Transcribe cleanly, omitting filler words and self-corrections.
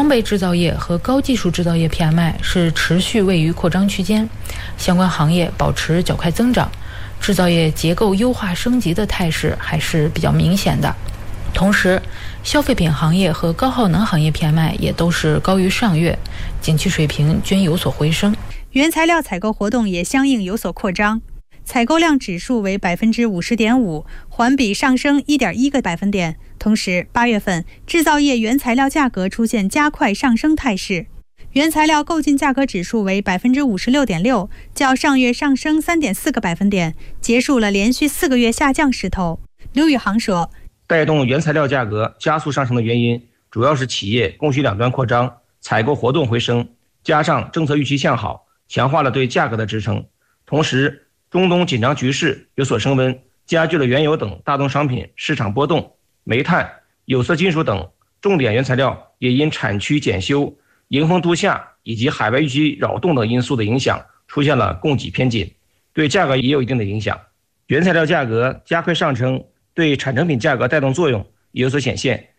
装备制造业和高技术制造业 PMI 是持续位于扩张区间，相关行业保持较快增长，制造业结构优化升级的态势还是比较明显的。同时，消费品行业和高耗能行业 PMI 也都是高于上月，景气水平均有所回升。 原材料采购活动也相应有所扩张，采购量指数为 50.5%， 环比上升 1.1个百分点。同时，8月份制造业原材料价格出现加快上升态势，原材料购进价格指数为 56.6%， 较上月上升 3.4个百分点，结束了连续4个月下降势头。刘宇航说， 带动原材料价格加速上升的原因，主要是企业供需两端扩张，采购活动回升，加上政策预期向好，强化了对价格的支撑。同时，中东紧张局势有所升温，加剧了原油等大宗商品市场波动，煤炭、有色金属等重点原材料也因产区检修、迎峰度夏以及海外预期扰动等因素的影响，出现了供给偏紧，对价格也有一定的影响。原材料价格加快上升，对产成品价格带动作用也有所显现。